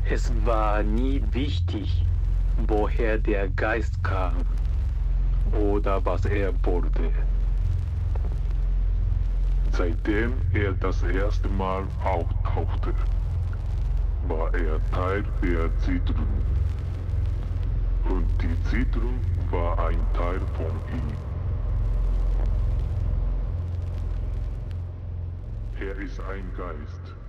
Es war nie wichtig, woher der Geist kam oder was er wollte. Seitdem er das erste Mal auftauchte, war er Teil der Siedlung. Und die Siedlung war ein Teil von ihm. Er ist ein Geist.